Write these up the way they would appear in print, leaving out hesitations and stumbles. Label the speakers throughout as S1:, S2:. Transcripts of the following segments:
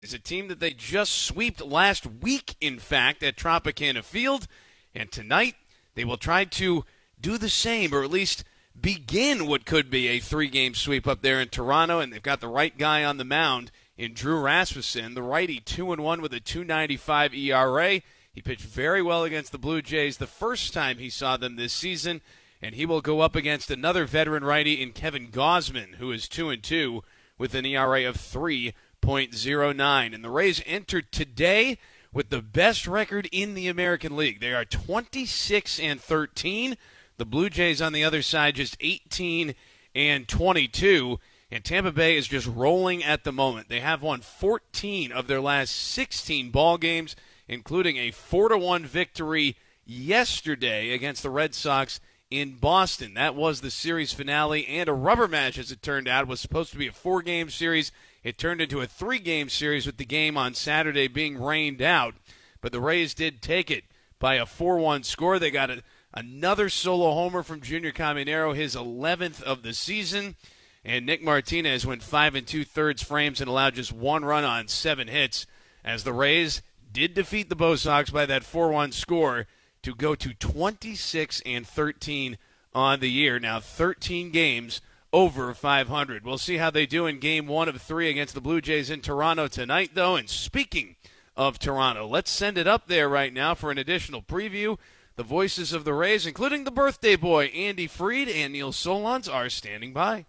S1: It's a team that they just swept last week, in fact, at Tropicana Field. And tonight, they will try to do the same, or at least begin what could be a three-game sweep up there in Toronto. And they've got the right guy on the mound in Drew Rasmussen, the righty, 2-1 with a 2.95 ERA. He pitched very well against the Blue Jays the first time he saw them this season. And he will go up against another veteran righty in Kevin Gausman, who is 2-2 with an ERA of 3.09. And the Rays entered today with the best record in the American League. They are 26-13. The Blue Jays on the other side just 18-22. And Tampa Bay is just rolling at the moment. They have won 14 of their last 16 ball games, including a 4-1 victory yesterday against the Red Sox in Boston. That was the series finale and a rubber match, as it turned out. It was supposed to be a 4-game series. It turned into a 3-game series with the game on Saturday being rained out. But the Rays did take it by a 4-1 score. They got another solo homer from Junior Caminero, his 11th of the season. And Nick Martinez went 5 2/3 frames and allowed just 1 run on 7 hits, as the Rays did defeat the Bo Sox by that 4-1 score to go to 26-13 on the year. Now 13 games over 500. We'll see how they do in Game 1 of 3 against the Blue Jays in Toronto tonight, though. And speaking of Toronto, let's send it up there right now for an additional preview. The voices of the Rays, including the birthday boy, Andy Freed and Neil Solondz, are standing by.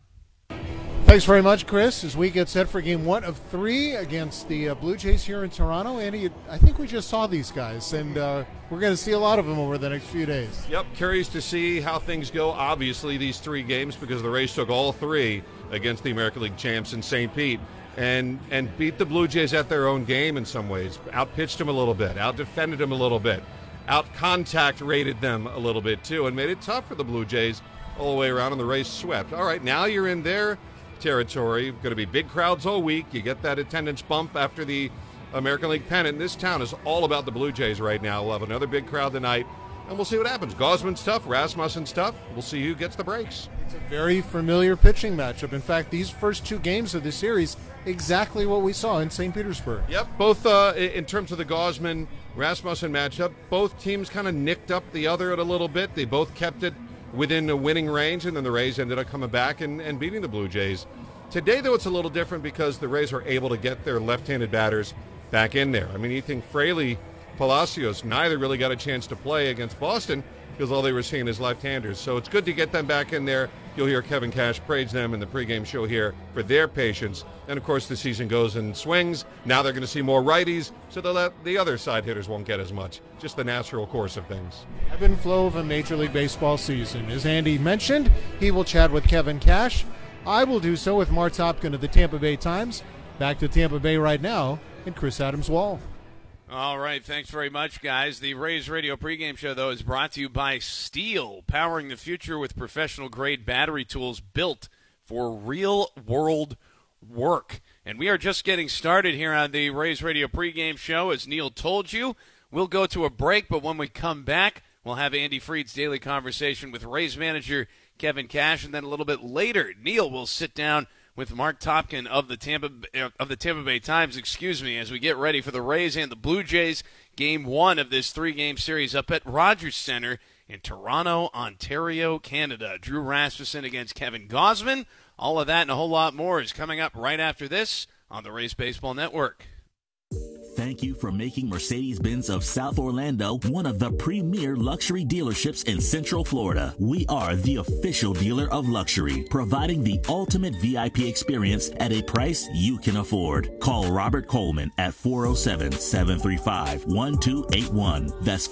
S2: Thanks very much, Chris. As we get set for Game 1 of 3 against the Blue Jays here in Toronto, Andy, I think we just saw these guys, and we're going to see a lot of them over the next few days.
S3: Yep, curious to see how things go. Obviously, these 3 games, because the Rays took all 3 against the American League champs in St. Pete, and beat the Blue Jays at their own game in some ways. Out-pitched them a little bit, out-defended them a little bit, out-contact rated them a little bit, too, and made it tough for the Blue Jays all the way around, and the Rays swept. All right, now you're in their territory. Going to be big crowds all week. You get that attendance bump after the American League pennant. This town is all about the Blue Jays right now. We'll have another big crowd tonight, and we'll see what happens. Gausman's tough, Rasmussen's tough. We'll see who gets the breaks.
S2: It's a very familiar pitching matchup. In fact, these first 2 games of the series, exactly what we saw in St. Petersburg.
S3: Yep, both in terms of the Gausman-Rasmussen matchup, both teams kind of nicked up the other a little bit. They both kept it within a winning range, and then the Rays ended up coming back and beating the Blue Jays. Today, though, it's a little different because the Rays are able to get their left-handed batters back in there. I mean, you think Fraley, Palacios, neither really got a chance to play against Boston because all they were seeing is left-handers. So it's good to get them back in there. You'll hear Kevin Cash praise them in the pregame show here for their patience. And, of course, the season goes in swings. Now they're going to see more righties, so the other side hitters won't get as much. Just the natural course of things.
S2: Ebb and flow of a Major League Baseball season. As Andy mentioned, he will chat with Kevin Cash. I will do so with Mark Topkin of the Tampa Bay Times. Back to Tampa Bay right now, and Chris Adams-Wall.
S1: All right, thanks very much, guys. The Rays Radio pregame show, though, is brought to you by Steel, powering the future with professional-grade battery tools built for real-world work. And we are just getting started here on the Rays Radio pregame show. As Neil told you, we'll go to a break, but when we come back, we'll have Andy Freed's daily conversation with Rays manager Kevin Cash, and then a little bit later, Neil will sit down with Mark Topkin of the Tampa Bay Times, as we get ready for the Rays and the Blue Jays, Game 1 of this 3-game series up at Rogers Centre in Toronto, Ontario, Canada. Drew Rasmussen against Kevin Gausman. All of that and a whole lot more is coming up right after this on the Rays Baseball Network.
S4: Thank you for making Mercedes-Benz of South Orlando one of the premier luxury dealerships in Central Florida. We are the official dealer of luxury, providing the ultimate VIP experience at a price you can afford. Call Robert Coleman at 407-735-1281. That's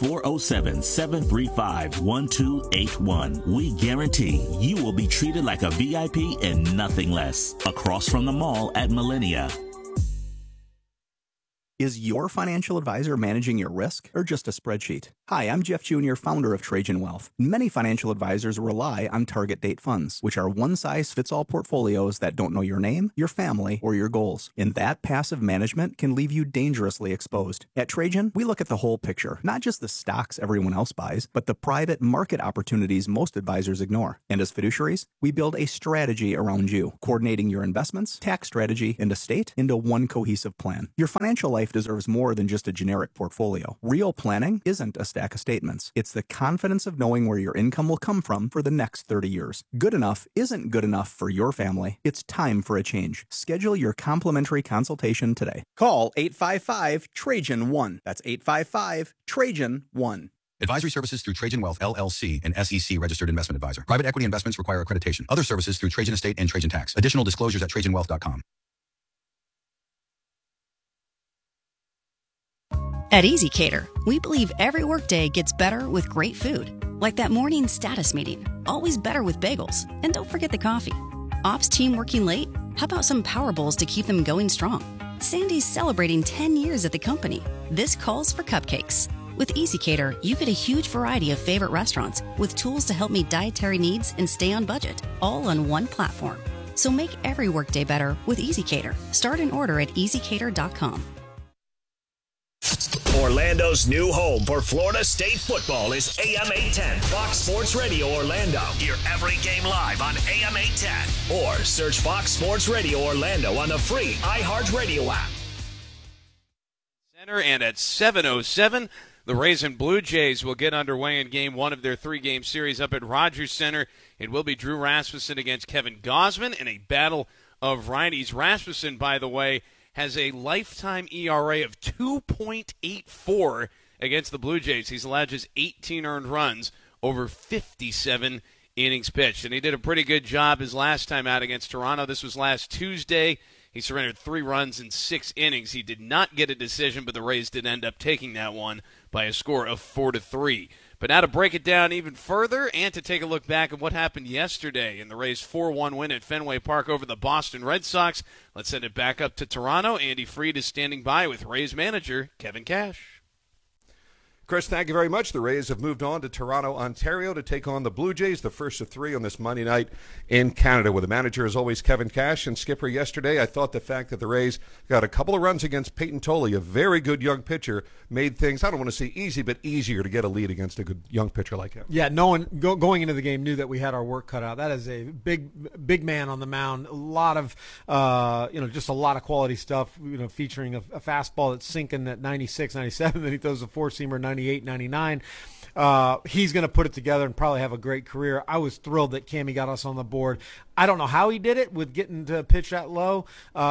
S4: 407-735-1281. We guarantee you will be treated like a VIP and nothing less. Across from the mall at Millennia.
S5: Is your financial advisor managing your risk or just a spreadsheet? Hi, I'm Jeff Jr., founder of Trajan Wealth. Many financial advisors rely on target date funds, which are one-size-fits-all portfolios that don't know your name, your family, or your goals. And that passive management can leave you dangerously exposed. At Trajan, we look at the whole picture, not just the stocks everyone else buys, but the private market opportunities most advisors ignore. And as fiduciaries, we build a strategy around you, coordinating your investments, tax strategy, and estate into one cohesive plan. Your financial life deserves more than just a generic portfolio. Real planning isn't a stack of statements. It's the confidence of knowing where your income will come from for the next 30 years. Good enough isn't good enough for your family. It's time for a change. Schedule your complimentary consultation today. Call 855-TRAJAN-1. That's 855-TRAJAN-1.
S6: Advisory services through Trajan Wealth, LLC, an SEC registered investment advisor. Private equity investments require accreditation. Other services through Trajan Estate and Trajan Tax. Additional disclosures at TrajanWealth.com.
S7: At EasyCater, we believe every workday gets better with great food. Like that morning status meeting, always better with bagels. And don't forget the coffee. Ops team working late? How about some power bowls to keep them going strong? Sandy's celebrating 10 years at the company. This calls for cupcakes. With EasyCater, you get a huge variety of favorite restaurants with tools to help meet dietary needs and stay on budget, all on one platform. So make every workday better with EasyCater. Start an order at easycater.com.
S8: Orlando's new home for Florida State football is AM 810 Fox Sports Radio Orlando. Hear every game live on AM 810 or search Fox Sports Radio Orlando on the free iHeartRadio app.
S1: Center, and at 7:07, the Rays and Blue Jays will get underway in game one of their three-game series up at Rogers Center. It will be Drew Rasmussen against Kevin Gausman in a battle of righties. Rasmussen, by the way, has a lifetime ERA of 2.84 against the Blue Jays. He's allowed just 18 earned runs over 57 innings pitched. And he did a pretty good job his last time out against Toronto. This was last Tuesday. He surrendered 3 runs in 6 innings. He did not get a decision, but the Rays did end up taking that one by a score of 4-3. But now to break it down even further and to take a look back at what happened yesterday in the Rays' 4-1 win at Fenway Park over the Boston Red Sox, let's send it back up to Toronto. Andy Freed is standing by with Rays manager Kevin Cash.
S3: Chris, thank you very much. The Rays have moved on to Toronto, Ontario to take on the Blue Jays, the first of 3 on this Monday night in Canada, with the manager, as always, Kevin Cash. And Skipper, yesterday, I thought the fact that the Rays got a couple of runs against Peyton Tolley, a very good young pitcher, made things, I don't want to say easy, but easier to get a lead against a good young pitcher like him.
S9: Yeah, no one going into the game knew that we had our work cut out. That is a big man on the mound. A lot of, just a lot of quality stuff, featuring a fastball that's sinking at 96, 97, then he throws a four-seamer 98, 99. He's going to put it together and probably have a great career. I was thrilled that Cammy got us on the board. I don't know how he did it with getting to pitch that low,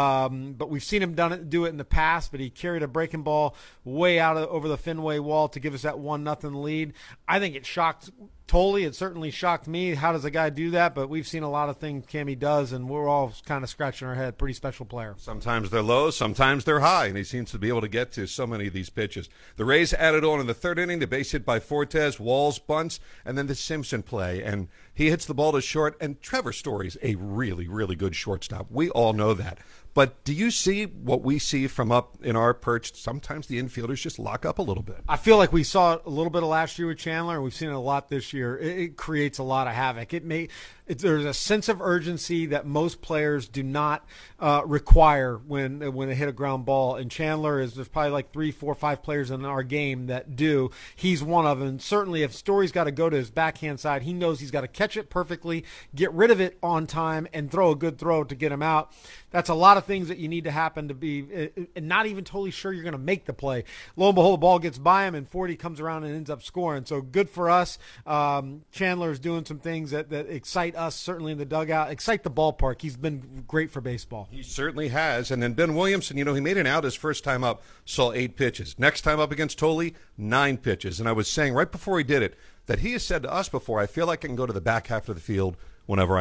S9: but we've seen him do it in the past, but he carried a breaking ball way out over the Fenway wall to give us that 1-0 lead. I think it shocked Tolley. It certainly shocked me. How does a guy do that? But we've seen a lot of things Cammy does, and we're all kind of scratching our head. Pretty special player.
S3: Sometimes they're low, sometimes they're high, and he seems to be able to get to so many of these pitches. The Rays added on in the third inning, the base hit by Fortes, Walls bunts, and then the Simpson play. And he hits the ball to short, and Trevor Story's a really, really good shortstop. We all know that. But do you see what we see from up in our perch? Sometimes the infielders just lock up a little bit.
S9: I feel like we saw it a little bit of last year with Chandler, and we've seen it a lot this year. It creates a lot of havoc. There's a sense of urgency that most players do not require when they hit a ground ball. And Chandler there's probably like 3, 4, 5 players in our game that do. He's one of them. And certainly if Story's got to go to his backhand side, he knows he's got to catch it perfectly, get rid of it on time, and throw a good throw to get him out. That's a lot of things that you need to happen to be and not even totally sure you're going to make the play. Lo and behold, the ball gets by him, and 40 comes around and ends up scoring. So good for us. Chandler is doing some things that excite us, certainly in the dugout, excite the ballpark. He's been great for baseball.
S3: He certainly has. And then Ben Williamson, he made an out his first time up, saw 8 pitches. Next time up against Tolley, 9 pitches. And I was saying right before he did it that he has said to us before, I feel like I can go to the back half of the field whenever I want.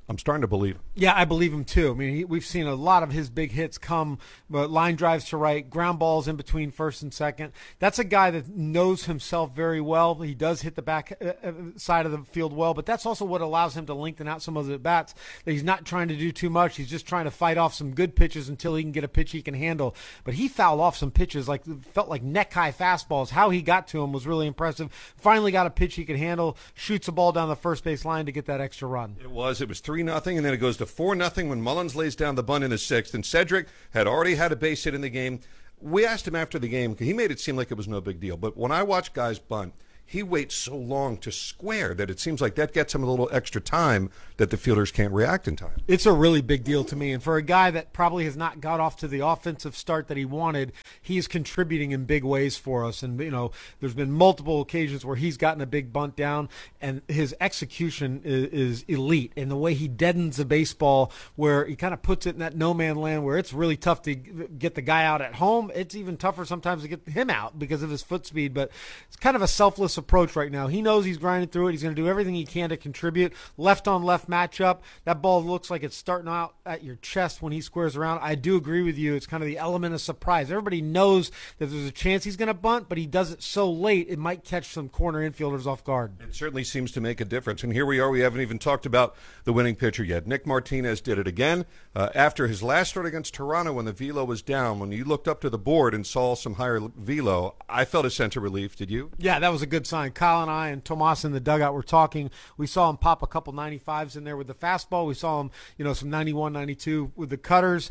S3: I'm starting to believe him.
S9: Yeah, I believe him too. I mean, we've seen a lot of his big hits come, line drives to right, ground balls in between first and second. That's a guy that knows himself very well. He does hit the back side of the field well, but that's also what allows him to lengthen out some of the bats. That he's not trying to do too much. He's just trying to fight off some good pitches until he can get a pitch he can handle. But he fouled off some pitches, felt like neck-high fastballs. How he got to him was really impressive. Finally got a pitch he could handle, shoots a ball down the first base line to get that extra run.
S3: It was 3-0, and then it goes to 4-0 when Mullins lays down the bunt in the sixth, and Cedric had already had a base hit in the game. We asked him after the game, because he made it seem like it was no big deal, but when I watch guys bunt, he waits so long to square that it seems like that gets him a little extra time that the fielders can't react in time.
S9: It's a really big deal to me. And for a guy that probably has not got off to the offensive start that he wanted, he's contributing in big ways for us. And, there's been multiple occasions where he's gotten a big bunt down, and his execution is elite. And the way he deadens a baseball, where he kind of puts it in that no-man land where it's really tough to get the guy out at home. It's even tougher sometimes to get him out because of his foot speed. But it's kind of a selfless approach right now. He knows he's grinding through it. He's going to do everything he can to contribute. Left on left matchup. That ball looks like it's starting out at your chest when he squares around. I do agree with you. It's kind of the element of surprise. Everybody knows that there's a chance he's going to bunt, but he does it so late it might catch some corner infielders off guard.
S3: It certainly seems to make a difference. And here we are. We haven't even talked about the winning pitcher yet. Nick Martinez did it again. After his last start against Toronto when the velo was down, when you looked up to the board and saw some higher velo, I felt a sense of relief. Did you?
S9: Yeah, that was a good sign. Kyle and I and Tomas in the dugout were talking. We saw him pop a couple 95s in there with the fastball. We saw him, some 91, 92 with the cutters.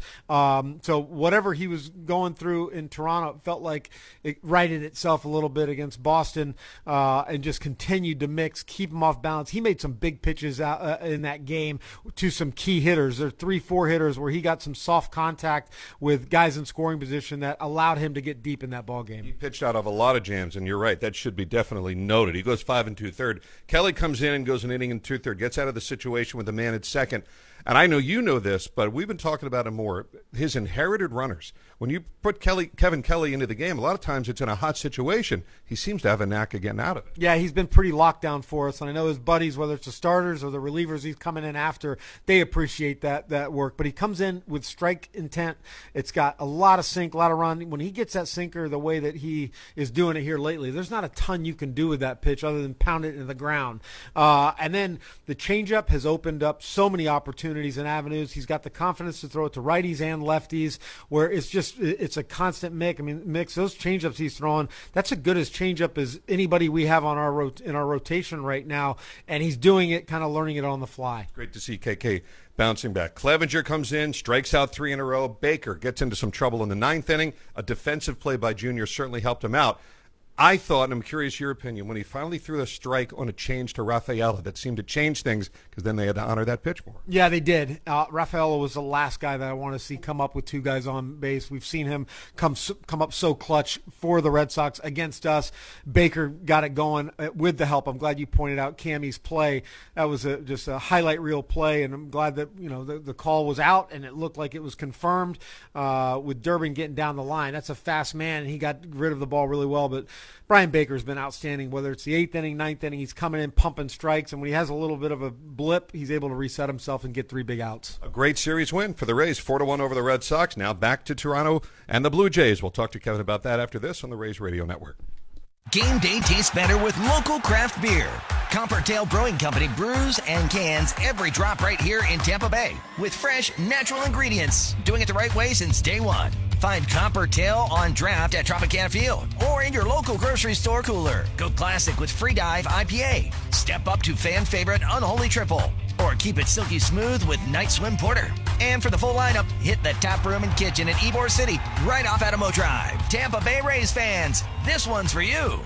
S9: So whatever he was going through in Toronto, it felt like it righted itself a little bit against Boston and just continued to mix, keep him off balance. He made some big pitches out in that game to some key hitters. There are 3-4 hitters where he got some soft contact with guys in scoring position that allowed him to get deep in that ball game.
S3: He pitched out of a lot of jams, and you're right. That should be definitely noted. He goes 5 2/3. Kelly comes in and goes an inning and 2/3, gets out of the situation with the man at second. And I know you know this, but we've been talking about him more. His inherited runners. When you put Kevin Kelly into the game, a lot of times it's in a hot situation. He seems to have a knack of getting out of it.
S9: Yeah, he's been pretty locked down for us. And I know his buddies, whether it's the starters or the relievers he's coming in after, they appreciate that work. But he comes in with strike intent. It's got a lot of sink, a lot of run. When he gets that sinker the way that he is doing it here lately, there's not a ton you can do with that pitch other than pound it into the ground. And then the changeup has opened up so many opportunities and avenues. He's got the confidence to throw it to righties and lefties, where it's a constant mix. Those changeups he's throwing, that's as good as changeup as anybody we have on in our rotation right now, and he's doing it, kind of learning it on the fly.
S3: Great to see KK bouncing back. Clevenger comes in, strikes out 3 in a row. Baker gets into some trouble in the 9th inning. A defensive play by Junior certainly helped him out. I thought, and I'm curious your opinion, when he finally threw a strike on a change to Rafaela, that seemed to change things because then they had to honor that pitch more.
S9: Yeah, they did. Rafaela was the last guy that I want to see come up with 2 guys on base. We've seen him come up so clutch for the Red Sox against us. Baker got it going with the help. I'm glad you pointed out Cammy's play. That was just a highlight reel play, and I'm glad that the call was out and it looked like it was confirmed with Durbin getting down the line. That's a fast man, and he got rid of the ball really well, but Brian Baker's been outstanding, whether it's the 8th inning, 9th inning. He's coming in pumping strikes, and when he has a little bit of a blip, he's able to reset himself and get 3 big outs.
S3: A great series win for the Rays, 4-1 over the Red Sox. Now back to Toronto and the Blue Jays. We'll talk to Kevin about that after this on the Rays Radio Network.
S10: Game day tastes better with local craft beer. Coppertail Brewing Company brews and cans every drop right here in Tampa Bay with fresh, natural ingredients. Doing it the right way since day one. Find Coppertail on draft at Tropicana Field or in your local grocery store cooler. Go classic with Free Dive IPA. Step up to fan favorite Unholy Triple. Or keep it silky smooth with Night Swim Porter. And for the full lineup, hit the tap room and kitchen at Ybor City, right off Adamo Drive. Tampa Bay Rays fans, this one's for you.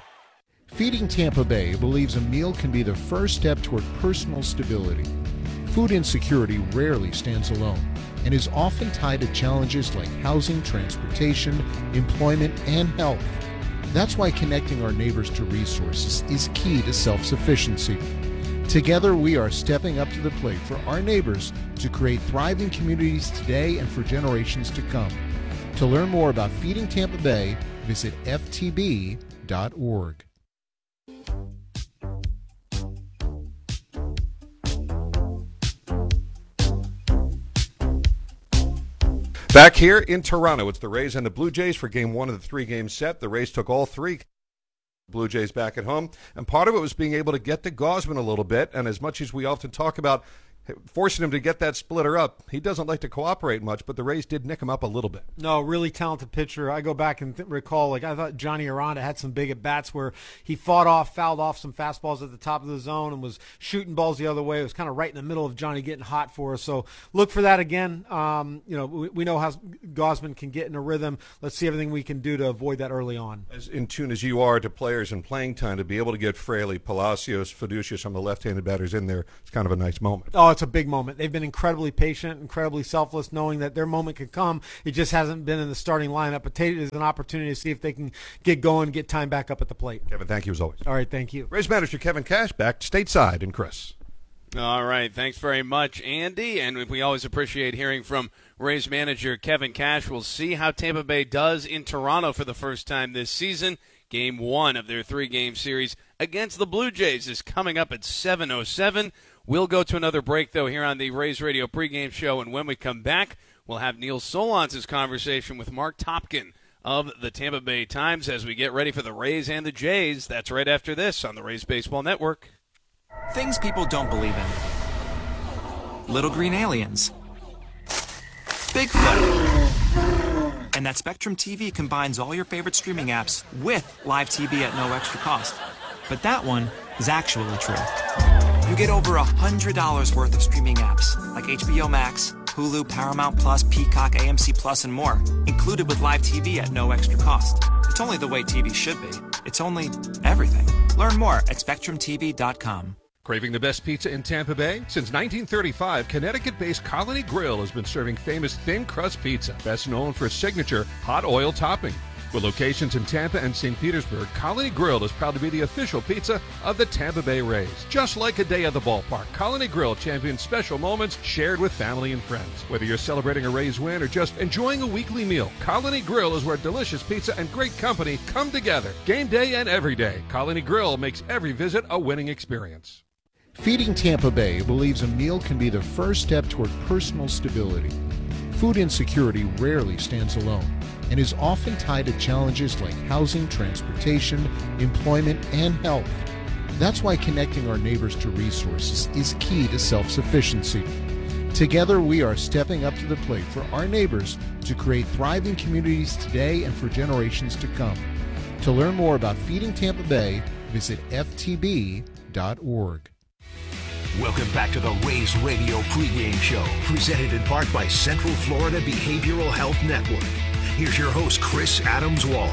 S2: Feeding Tampa Bay believes a meal can be the first step toward personal stability. Food insecurity rarely stands alone and is often tied to challenges like housing, transportation, employment, and health. That's why connecting our neighbors to resources is key to self-sufficiency. Together, we are stepping up to the plate for our neighbors to create thriving communities today and for generations to come. To learn more about Feeding Tampa Bay, visit ftb.org.
S3: Back here in Toronto, it's the Rays and the Blue Jays for Game 1 of the 3-game set. The Rays took all 3. Blue Jays back at home, and part of it was being able to get to Gausman a little bit, and as much as we often talk about forcing him to get that splitter up, he doesn't like to cooperate much, but the Rays did nick him up a little bit.
S9: No, really talented pitcher. I go back and recall, I thought Johnny Aranda had some big at-bats where he fouled off some fastballs at the top of the zone and was shooting balls the other way. It was kind of right in the middle of Johnny getting hot for us. So look for that again. We know how Gausman can get in a rhythm. Let's see everything we can do to avoid that early on.
S3: As in tune as you are to players and playing time, to be able to get Fraley, Palacios, Fiducia, some of the left-handed batters in there, it's kind of a nice moment.
S9: Oh, it's a big moment. They've been incredibly patient, incredibly selfless, knowing that their moment could come. It just hasn't been in the starting lineup. But it is an opportunity to see if they can get going, get time back up at the plate.
S3: Kevin, thank you as always.
S9: All right, thank you.
S3: Rays manager Kevin Cash back stateside in Chris.
S1: All right, thanks very much, Andy. And we always appreciate hearing from Rays manager Kevin Cash. We'll see how Tampa Bay does in Toronto for the first time this season. Game 1 of their 3-game series against the Blue Jays is coming up at 7:07. We'll go to another break, though, here on the Rays Radio pregame show, and when we come back, we'll have Neil Solondz' conversation with Mark Topkin of the Tampa Bay Times as we get ready for the Rays and the Jays. That's right after this on the Rays Baseball Network.
S11: Things people don't believe in. Little green aliens. Bigfoot. And that Spectrum TV combines all your favorite streaming apps with live TV at no extra cost. But that one is actually true. You get over $100 worth of streaming apps like HBO Max, Hulu, Paramount Plus, Peacock, AMC Plus, and more, included with live TV at no extra cost. It's only the way TV should be. It's only everything. Learn more at SpectrumTV.com.
S3: Craving the best pizza in Tampa Bay? Since 1935, Connecticut-based Colony Grill has been serving famous thin crust pizza, best known for its signature hot oil topping. With locations in Tampa and St. Petersburg, Colony Grill is proud to be the official pizza of the Tampa Bay Rays. Just like a day at the ballpark, Colony Grill champions special moments shared with family and friends. Whether you're celebrating a Rays win or just enjoying a weekly meal, Colony Grill is where delicious pizza and great company come together. Game day and every day, Colony Grill makes every visit a winning experience.
S2: Feeding Tampa Bay believes a meal can be the first step toward personal stability. Food insecurity rarely stands alone and is often tied to challenges like housing, transportation, employment, and health. That's why connecting our neighbors to resources is key to self-sufficiency. Together, we are stepping up to the plate for our neighbors to create thriving communities today and for generations to come. To learn more about Feeding Tampa Bay, visit ftb.org.
S8: Welcome back to the Rays Radio pregame show, presented in part by Central Florida Behavioral Health Network. Here's your host, Chris Adams-Wall.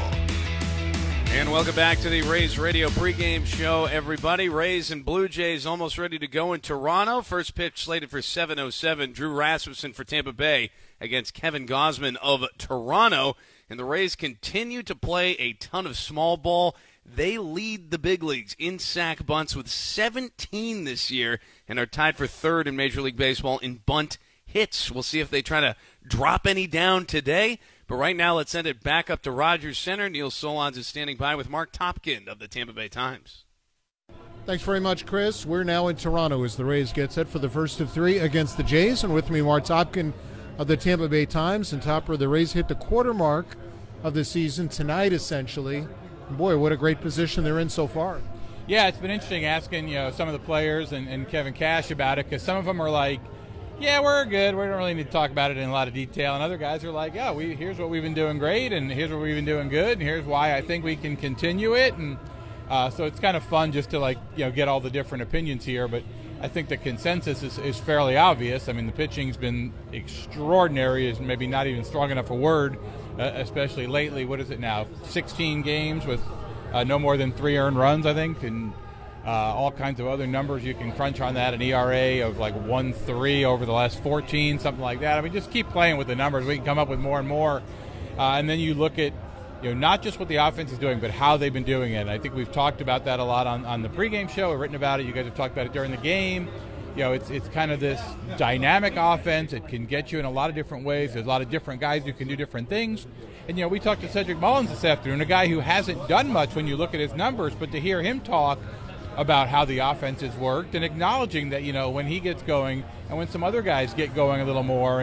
S1: And welcome back to the Rays Radio pregame show, everybody. Rays and Blue Jays almost ready to go in Toronto. First pitch slated for 7:07. Drew Rasmussen for Tampa Bay against Kevin Gausman of Toronto. And the Rays continue to play a ton of small ball. They lead the big leagues in sack bunts with 17 this year and are tied for third in Major League Baseball in bunt hits. We'll see if they try to drop any down today. But right now, let's send it back up to Rogers Center. Neil Solondz is standing by with Mark Topkin of the Tampa Bay Times.
S2: Thanks very much, Chris. We're now in Toronto as the Rays get set for the first of 3 against the Jays. And with me, Mark Topkin of the Tampa Bay Times. And Topper, the Rays hit the quarter mark of the season tonight, essentially. Boy, what a great position they're in so far.
S12: Yeah, it's been interesting asking some of the players and Kevin Cash about it, because some of them are like, yeah, we're good. We don't really need to talk about it in a lot of detail. And other guys are like, yeah, here's what we've been doing great, and here's what we've been doing good, and here's why I think we can continue it. And so it's kind of fun just to get all the different opinions here. But I think the consensus is fairly obvious. I mean, the pitching's been extraordinary, is maybe not even strong enough a word. Especially lately. What is it now? 16 games with no more than 3 earned runs, I think, and all kinds of other numbers you can crunch on that. An ERA of like 1.3 over the last 14, something like that. I mean, just keep playing with the numbers. We can come up with more and more. And then you look at, not just what the offense is doing, but how they've been doing it. And I think we've talked about that a lot on the pregame show. We've written about it. You guys have talked about it during the game. It's kind of this dynamic offense. It can get you in a lot of different ways. There's a lot of different guys who can do different things. And, we talked to Cedric Mullins this afternoon, a guy who hasn't done much when you look at his numbers, but to hear him talk about how the offense has worked and acknowledging that, when he gets going and when some other guys get going a little more. And,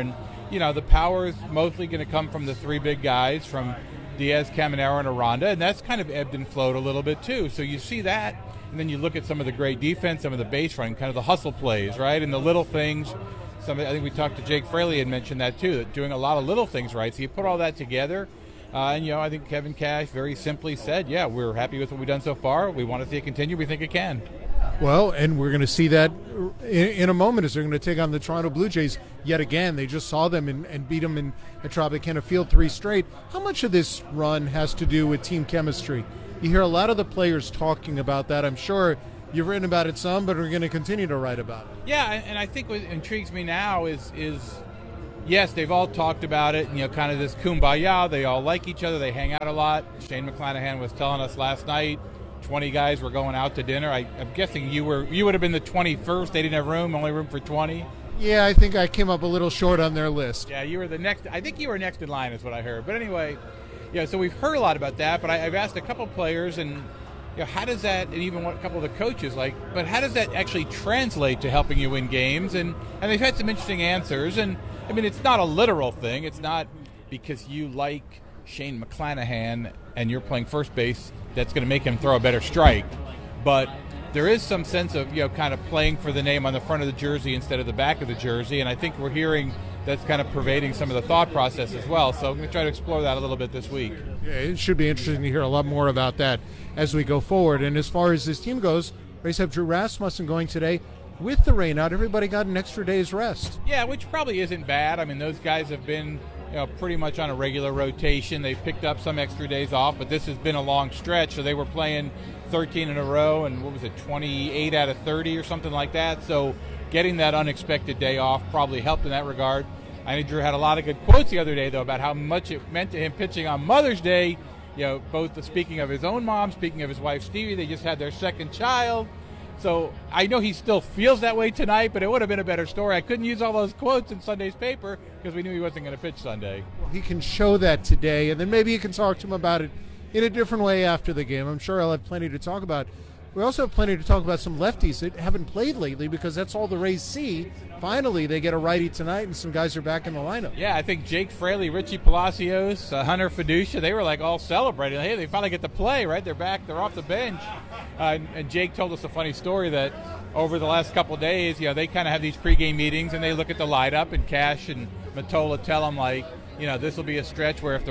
S12: the power is mostly going to come from the three big guys, from Diaz, Caminero, and Aranda, and that's kind of ebbed and flowed a little bit too. So you see that, and then you look at some of the great defense, some of the base running, kind of the hustle plays, right, and the little things. I think we talked to Jake Fraley and mentioned that too, that doing a lot of little things right. So you put all that together, and I think Kevin Cash very simply said, yeah, we're happy with what we've done so far. We want to see it continue. We think it can.
S2: Well, and we're going to see that in a moment as they're going to take on the Toronto Blue Jays yet again. They just saw them and beat them at Tropicana Field 3 straight. How much of this run has to do with team chemistry? You hear a lot of the players talking about that. I'm sure you've written about it some, but we're going to continue to write about it.
S12: Yeah, and I think what intrigues me now is yes, they've all talked about it, kind of this kumbaya. They all like each other. They hang out a lot. Shane McClanahan was telling us last night 20 guys were going out to dinner. I'm guessing you would have been the 21st. They didn't have room, only room for 20.
S2: Yeah, I think I came up a little short on their list.
S12: Yeah, you were the next. I think you were next in line is what I heard. But anyway, so we've heard a lot about that, but I've asked a couple players, and how does that, and even a couple of the coaches, but how does that actually translate to helping you win games? And they've had some interesting answers. And, I mean, it's not a literal thing. It's not because you like Shane McClanahan and you're playing first base that's going to make him throw a better strike. But there is some sense of, kind of playing for the name on the front of the jersey instead of the back of the jersey. And I think we're hearing that's kind of pervading some of the thought process as well. So I'm going to try to explore that a little bit this week.
S2: Yeah, it should be interesting to hear a lot more about that as we go forward. And as far as this team goes, Rays have Drew Rasmussen going today. With the rain out, everybody got an extra day's rest.
S12: Yeah, which probably isn't bad. I mean, those guys have been pretty much on a regular rotation. They've picked up some extra days off, but this has been a long stretch. So they were playing 13 in a row, and 28 out of 30 or something like that. So getting that unexpected day off probably helped in that regard. I know Drew had a lot of good quotes the other day, though, about how much it meant to him pitching on Mother's Day. Both speaking of his own mom, speaking of his wife, Stevie. They just had their second child. So I know he still feels that way tonight, but it would have been a better story. I couldn't use all those quotes in Sunday's paper because we knew he wasn't going to pitch Sunday.
S2: Well, he can show that today, and then maybe you can talk to him about it in a different way after the game. I'm sure I'll have plenty to talk about. We also have plenty to talk about some lefties that haven't played lately because that's all the Rays see. Finally, they get a righty tonight, and some guys are back in the lineup.
S12: Yeah, I think Jake Fraley, Richie Palacios, Hunter Fiducia, they were all celebrating. Hey, they finally get to play, right? They're back. They're off the bench. And Jake told us a funny story that over the last couple of days, they kind of have these pregame meetings, and they look at the lineup, and Cash and Matola tell them, this will be a stretch where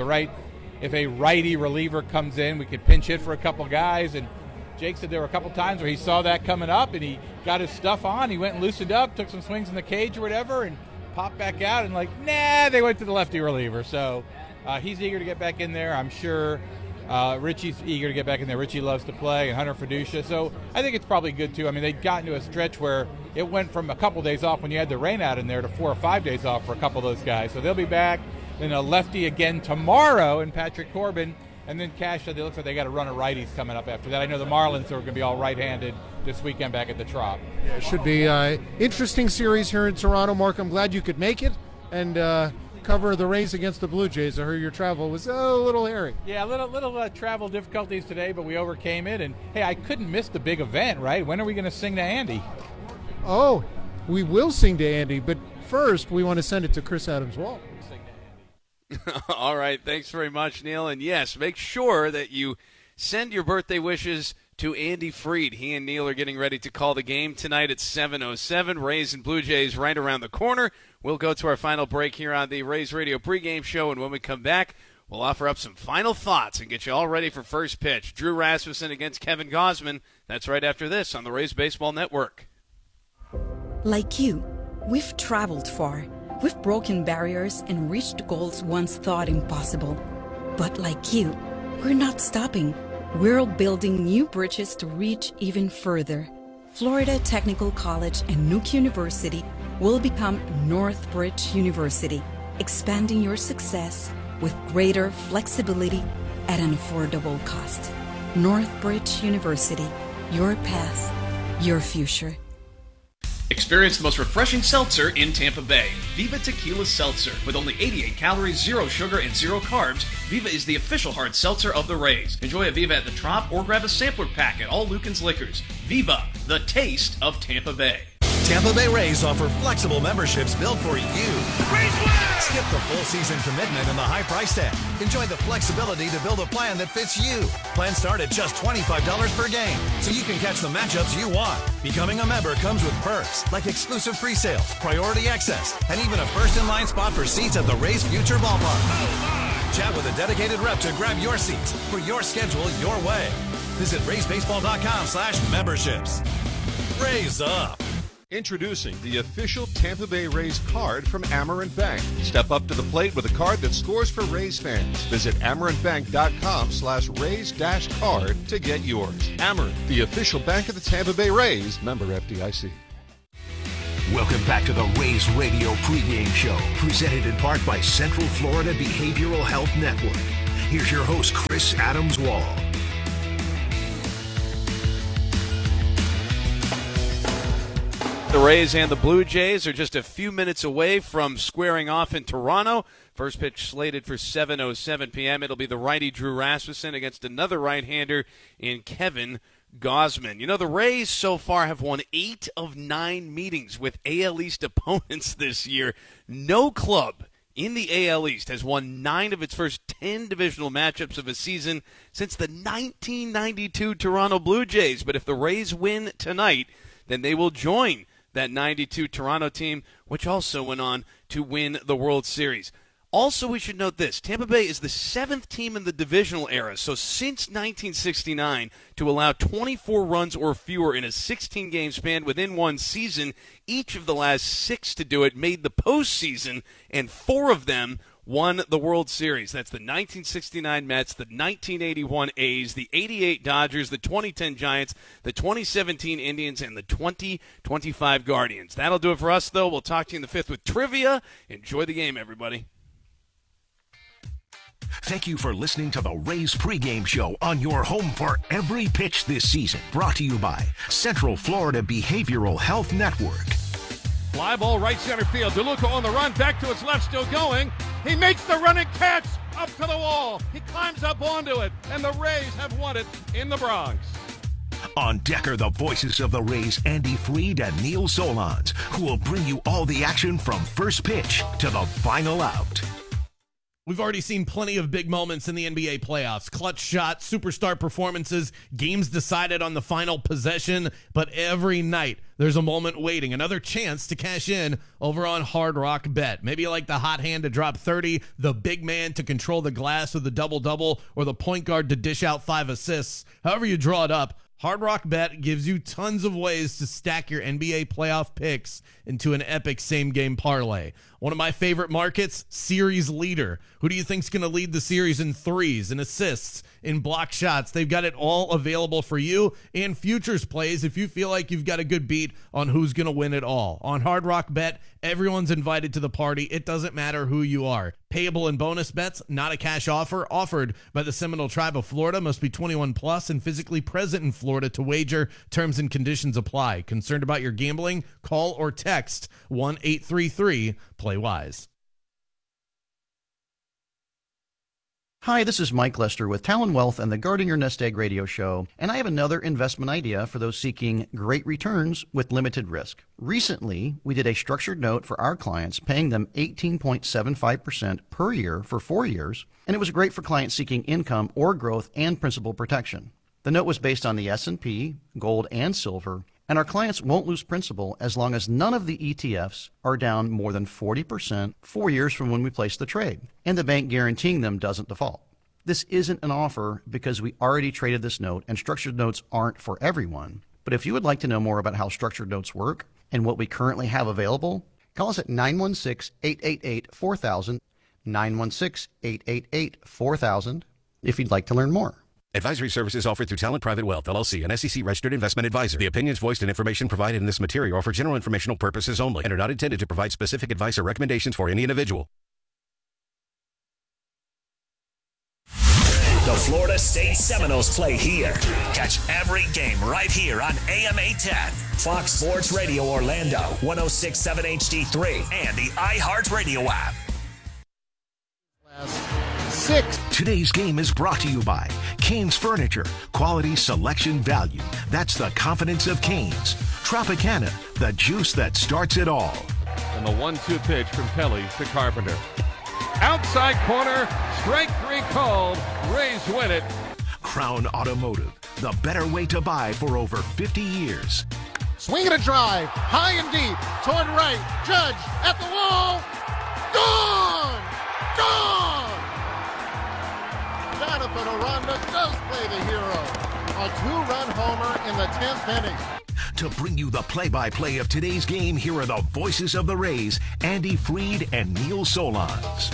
S12: if a righty reliever comes in, we could pinch hit for a couple guys. And Jake said there were a couple times where he saw that coming up, and he got his stuff on. He went and loosened up, took some swings in the cage or whatever, and popped back out. And they went to the lefty reliever. So he's eager to get back in there. I'm sure Richie's eager to get back in there. Richie loves to play, and Hunter Fiducia. So I think it's probably good, too. I mean, they'd gotten to a stretch where it went from a couple days off when you had the rain out in there to 4 or 5 days off for a couple of those guys. So they'll be back. Then a lefty again tomorrow in Patrick Corbin. And then Cash said it looks like they got a run of righties coming up after that. I know the Marlins are going to be all right-handed this weekend back at the Trop.
S2: Yeah, it should be an interesting series here in Toronto. Mark, I'm glad you could make it and cover the Rays against the Blue Jays. I heard your travel was a little hairy.
S12: Yeah, a little travel difficulties today, but we overcame it. And, hey, I couldn't miss the big event, right? When are we going to sing to Andy?
S2: Oh, we will sing to Andy, but first we want to send it to Chris Adams-Wall.
S1: All right, thanks very much, Neil. And yes, make sure that you send your birthday wishes to Andy Freed. He and Neil are getting ready to call the game tonight at 7:07. Rays and Blue Jays right around the corner. We'll go to our final break here on the Rays Radio pregame show, and when we come back, we'll offer up some final thoughts and get you all ready for first pitch. Drew Rasmussen against Kevin Gausman. That's right after this on the Rays Baseball Network.
S13: Like you, we've traveled far. We've broken barriers and reached goals once thought impossible. But like you, we're not stopping. We're building new bridges to reach even further. Florida Technical College and Nuke University will become Northbridge University, expanding your success with greater flexibility at an affordable cost. Northbridge University, your path, your future.
S14: Experience the most refreshing seltzer in Tampa Bay. Viva Tequila Seltzer. With only 88 calories, 0 sugar, and 0 carbs, Viva is the official hard seltzer of the Rays. Enjoy a Viva at the Trop or grab a sampler pack at all Lucan's Liquors. Viva, the taste of Tampa Bay.
S15: Tampa Bay Rays offer flexible memberships built for you. Skip the full season commitment and the high price tag. Enjoy the flexibility to build a plan that fits you. Plans start at just $25 per game, so you can catch the matchups you want. Becoming a member comes with perks like exclusive pre-sales, priority access, and even a first-in-line spot for seats at the Rays Future Ballpark. Chat with a dedicated rep to grab your seats for your schedule your way. Visit RaysBaseball.com/memberships. Raise up.
S3: Introducing the official Tampa Bay Rays card from Amerant Bank. Step up to the plate with a card that scores for Rays fans. Visit amerantbank.com/Rays-card to get yours. Amerant, the official bank of the Tampa Bay Rays, member FDIC.
S8: Welcome back to the Rays Radio pregame show, presented in part by Central Florida Behavioral Health Network. Here's your host, Chris Adams-Wall.
S1: The Rays and the Blue Jays are just a few minutes away from squaring off in Toronto. First pitch slated for 7:07 p.m. It'll be the righty Drew Rasmussen against another right-hander in Kevin Gausman. You know, the Rays so far have won 8 of 9 meetings with AL East opponents this year. No club in the AL East has won 9 of its first 10 divisional matchups of a season since the 1992 Toronto Blue Jays. But if the Rays win tonight, then they will join that 92 Toronto team, which also went on to win the World Series. Also, we should note this. Tampa Bay is the 7th team in the divisional era, so since 1969, to allow 24 runs or fewer in a 16-game span within one season. Each of the last 6 to do it made the postseason, and 4 of them won the World Series. That's the 1969 Mets, the 1981 A's, the 88 Dodgers, the 2010 Giants, the 2017 Indians, and the 2025 Guardians. That'll do it for us, though. We'll talk to you in the 5th with trivia. Enjoy the game, everybody.
S8: Thank you for listening to the Rays pregame show on your home for every pitch this season. Brought to you by Central Florida Behavioral Health Network.
S3: Fly ball right center field. DeLuca on the run, back to his left, still going. He makes the running catch up to the wall. He climbs up onto it, and the Rays have won it in the Bronx.
S8: On deck are the voices of the Rays, Andy Freed and Neil Solondz, who will bring you all the action from first pitch to the final out.
S16: We've already seen plenty of big moments in the NBA playoffs. Clutch shots, superstar performances, games decided on the final possession. But every night, there's a moment waiting, another chance to cash in over on Hard Rock Bet. Maybe you like the hot hand to drop 30, the big man to control the glass with a double-double, or the point guard to dish out 5 assists. However you draw it up, Hard Rock Bet gives you tons of ways to stack your NBA playoff picks into an epic same-game parlay. One of my favorite markets, series leader. Who do you think's going to lead the series in threes, in assists, in block shots? They've got it all available for you, and futures plays if you feel like you've got a good beat on who's going to win it all. On Hard Rock Bet, everyone's invited to the party. It doesn't matter who you are. Payable and bonus bets, not a cash offer, offered by the Seminole Tribe of Florida. Must be 21 plus and physically present in Florida to wager. Terms and conditions apply. Concerned about your gambling? Call or text 1-833-PLAY-WISE.
S17: Hi, this is Mike Lester with Talon Wealth and the Guarding Your Nest Egg radio show, and I have another investment idea for those seeking great returns with limited risk. Recently, we did a structured note for our clients, paying them 18.75% per year for 4 years, and it was great for clients seeking income or growth and principal protection. The note was based on the S&P, gold, and silver, and our clients won't lose principal as long as none of the ETFs are down more than 40% 4 years from when we placed the trade, and the bank guaranteeing them doesn't default. This isn't an offer because we already traded this note, and structured notes aren't for everyone. But if you would like to know more about how structured notes work and what we currently have available, call us at 916-888-4000, 916-888-4000, if you'd like to learn more.
S18: Advisory services offered through Talent Private Wealth, LLC, an SEC-registered investment advisor. The opinions voiced and information provided in this material are for general informational purposes only and are not intended to provide specific advice or recommendations for any individual.
S8: The Florida State Seminoles play here. Catch every game right here on AM 810, Fox Sports Radio Orlando, 106.7 HD3, and the iHeartRadio app.
S2: 6.
S19: Today's game is brought to you by Canes Furniture. Quality, selection, value. That's the confidence of Canes. Tropicana, the juice that starts it all.
S3: And the 1-2 pitch from Kelly to Carpenter. Outside corner, strike 3 called. Rays win it.
S19: Crown Automotive, the better way to buy for over 50 years.
S2: Swing and a drive, high and deep, toward right. Judge at the wall. Gone! Gone! Jonathan Aranda does play the hero. A 2-run homer in the 10th inning.
S19: To bring you the play-by-play of today's game, here are the voices of the Rays, Andy Freed and Neil Solondz.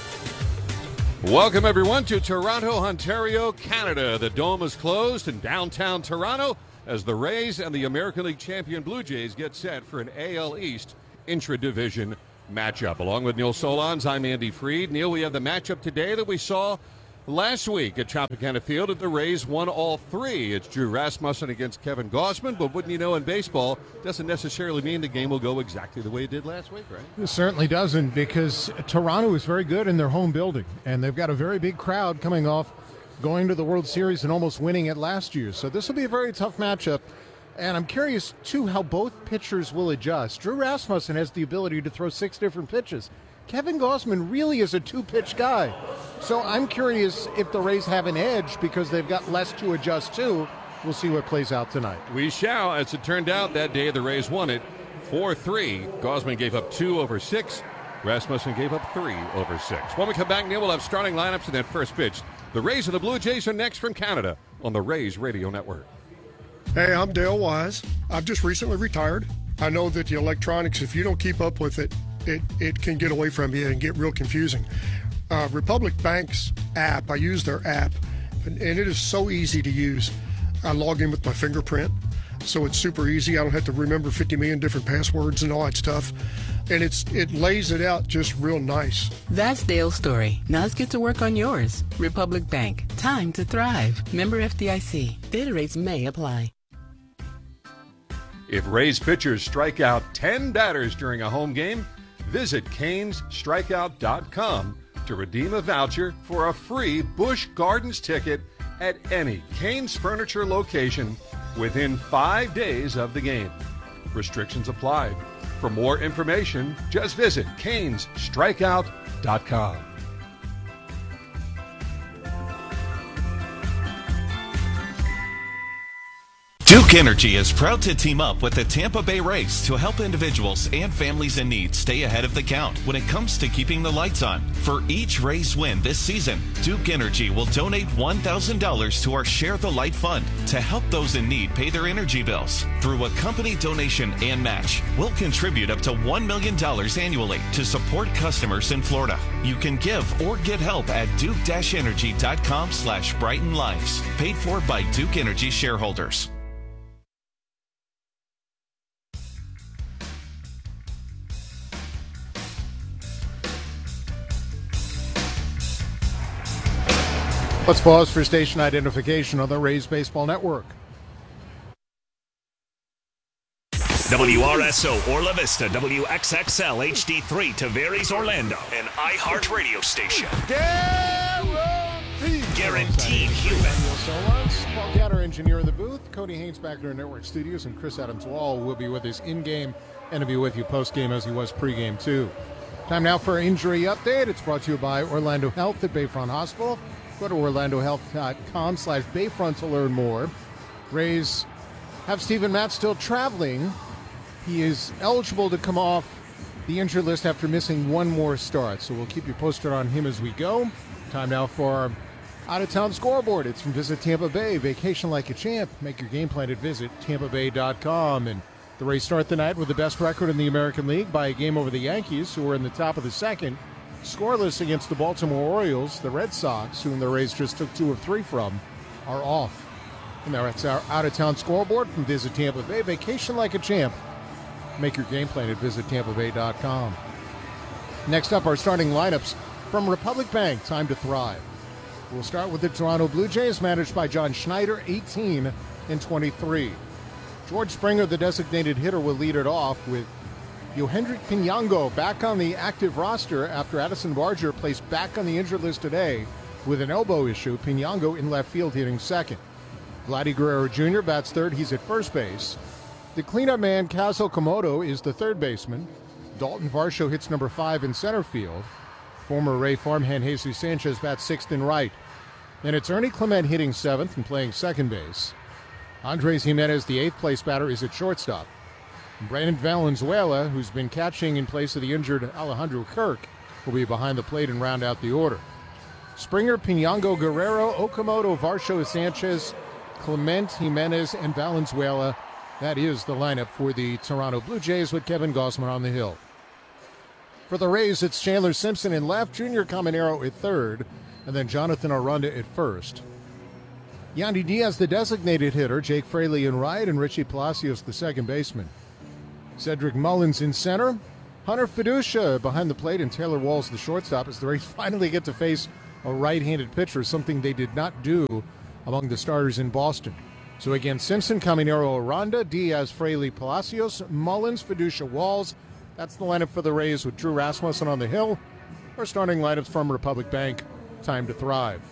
S3: Welcome, everyone, to Toronto, Ontario, Canada. The Dome is closed in downtown Toronto as the Rays and the American League champion Blue Jays get set for an AL East intra-division matchup. Along with Neil Solondz, I'm Andy Freed. Neil, we have the matchup today that we saw last week at Tropicana Field, and the Rays won all 3. It's Drew Rasmussen against Kevin Gausman, but wouldn't you know, in baseball, doesn't necessarily mean the game will go exactly the way it did last week, right?
S2: It certainly doesn't, because Toronto is very good in their home building, and they've got a very big crowd coming off going to the World Series and almost winning it last year. So this will be a very tough matchup, and I'm curious, too, how both pitchers will adjust. Drew Rasmussen has the ability to throw 6 different pitches. Kevin Gausman really is a 2-pitch guy. So I'm curious if the Rays have an edge because they've got less to adjust to. We'll see what plays out tonight.
S3: We shall. As it turned out, that day the Rays won it 4-3. Gausman gave up 2 over 6. Rasmussen gave up 3 over 6. When we come back, Neil, we'll have starting lineups in that first pitch. The Rays and the Blue Jays are next from Canada on the Rays Radio Network.
S20: Hey, I'm Dale Wise. I've just recently retired. I know that the electronics, if you don't keep up with it, it can get away from you and get real confusing. Republic Bank's app, I use their app, and it is so easy to use. I log in with my fingerprint, so it's super easy. I don't have to remember 50 million different passwords and all that stuff. And it lays it out just real nice.
S21: That's Dale's story. Now let's get to work on yours. Republic Bank. Time to thrive. Member FDIC. Data rates may apply.
S3: If Rays pitchers strike out 10 batters during a home game, visit CanesStrikeout.com to redeem a voucher for a free Busch Gardens ticket at any Canes Furniture location within 5 days of the game. Restrictions apply. For more information, just visit CanesStrikeout.com.
S22: Duke Energy is proud to team up with the Tampa Bay Rays to help individuals and families in need stay ahead of the count when it comes to keeping the lights on. For each Rays win this season, Duke Energy will donate $1,000 to our Share the Light Fund to help those in need pay their energy bills. Through a company donation and match, we'll contribute up to $1 million annually to support customers in Florida. You can give or get help at duke-energy.com/Brighten Lives. Paid for by Duke Energy shareholders.
S2: Let's pause for station identification on the Rays Baseball Network.
S8: WRSO Orla Vista, WXXL HD3 Tavares Orlando, an iHeartRadio station. Guaranteed human.
S2: Paul Gatter, engineer in the booth. Cody Haynes back in our network studios, and Chris Adams-Wall will be with us in-game and to be with you post-game as he was pre-game too. Time now for our injury update. It's brought to you by Orlando Health at Bayfront Hospital. Go to orlandohealth.com/Bayfront to learn more. Rays have Steven Matz still traveling. He is eligible to come off the injured list after missing one more start, so we'll keep you posted on him as we go. Time now for our out-of-town scoreboard. It's from Visit Tampa Bay. Vacation like a champ. Make your game plan at visitampabay.com. And the Rays start the night with the best record in the American League by a game over the Yankees, who are in the top of the second. Scoreless against the Baltimore Orioles. The Red Sox, whom the Rays just took 2 of 3 from, are off. And that's our out-of-town scoreboard from Visit Tampa Bay. Vacation like a champ. Make your game plan at visitampabay.com. Next up, our starting lineups from Republic Bank. Time to thrive. We'll start with the Toronto Blue Jays, managed by John Schneider, 18 and 23. George Springer, the designated hitter, will lead it off with Yohendrick Pinango back on the active roster after Addison Barger placed back on the injured list today with an elbow issue. Pinango in left field hitting second. Vladdy Guerrero Jr. bats third. He's at first base. The cleanup man, Kazuo Komodo, is the third baseman. Dalton Varsho hits number 5 in center field. Former Ray farmhand Jesus Sanchez bats sixth in right. And it's Ernie Clement hitting seventh and playing second base. Andres Jimenez, the eighth place batter, is at shortstop. Brandon Valenzuela, who's been catching in place of the injured Alejandro Kirk, will be behind the plate and round out the order. Springer, Pinango, Guerrero, Okamoto, Varsho, Sanchez, Clement, Jimenez, and Valenzuela. That is the lineup for the Toronto Blue Jays with Kevin Gausman on the hill. For the Rays, it's Chandler Simpson in left, Junior Caminero at third, and then Jonathan Aranda at first. Yandy Diaz, the designated hitter, Jake Fraley in right, and Richie Palacios, the second baseman. Cedric Mullins in center, Hunter Fiducia behind the plate, and Taylor Walls, the shortstop, as the Rays finally get to face a right-handed pitcher, something they did not do among the starters in Boston. So again, Simpson, Caminero, Aranda, Diaz, Fraley, Palacios, Mullins, Fiducia, Walls. That's the lineup for the Rays with Drew Rasmussen on the hill. Our starting lineups from Republic Bank. Time to thrive.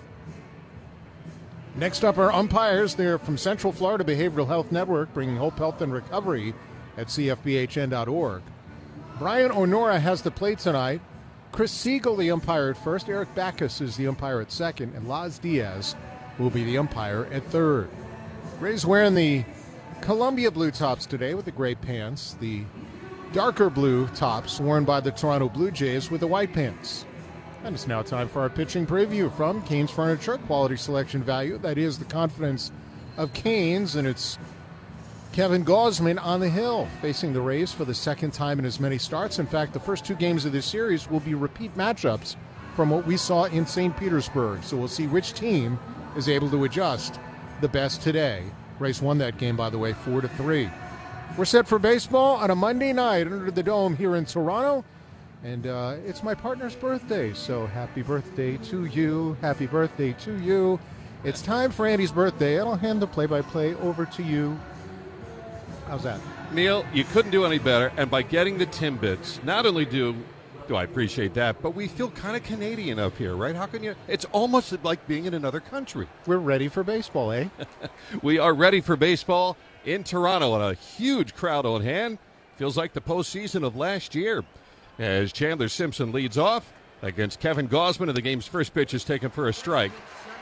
S2: Next up are umpires. They're from Central Florida Behavioral Health Network, bringing hope, health, and recovery at cfbhn.org. Brian Onora has the plate tonight. Chris Siegel, the umpire at first. Eric Backus is the umpire at second. And Laz Diaz will be the umpire at third. Rays wearing the Columbia blue tops today with the gray pants. The darker blue tops worn by the Toronto Blue Jays with the white pants. And it's now time for our pitching preview from Canes Furniture, quality selection value. That is the confidence of Canes, and it's Kevin Gausman on the hill, facing the Rays for the second time in as many starts. In fact, the first two games of this series will be repeat matchups from what we saw in St. Petersburg. So we'll see which team is able to adjust the best today. Rays won that game, by the way, 4-3. We're set for baseball on a Monday night under the dome here in Toronto. And it's my partner's birthday, so happy birthday to you. Happy birthday to you. It's time for Andy's birthday. I'll hand the play-by-play over to you. How's that?
S3: Neil, you couldn't do any better. And by getting the Timbits, not only do I appreciate that, but we feel kind of Canadian up here, right? How can you? It's almost like being in another country.
S2: We're ready for baseball, eh?
S3: We are ready for baseball in Toronto, and a huge crowd on hand. Feels like the postseason of last year. As Chandler Simpson leads off against Kevin Gausman, and the game's first pitch is taken for a strike.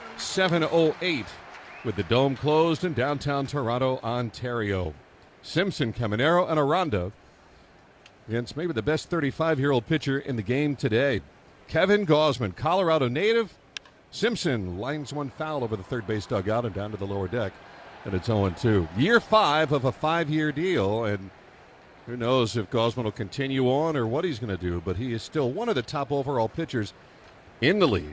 S3: 7:08 with the dome closed in downtown Toronto, Ontario. Simpson, Caminero, and Aranda against maybe the best 35-year-old pitcher in the game today. Kevin Gausman, Colorado native. Simpson lines one foul over the third base dugout and down to the lower deck, and it's 0-2. Year 5 of a 5-year deal, and who knows if Gausman will continue on or what he's going to do, but he is still one of the top overall pitchers in the league.